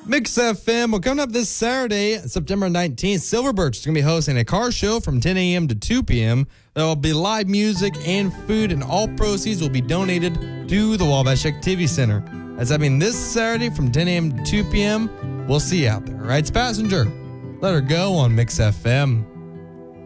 Mix FM. Well, coming up this Saturday, September 19th, Silver Birch is going to be hosting a car show from 10 a.m. to 2 p.m. There will be live music and food, and all proceeds will be donated to the Wabash Activity Center. That's happening this Saturday from 10 a.m. to 2 p.m. We'll see you out there. Right, Passenger? Let her go on Mix FM.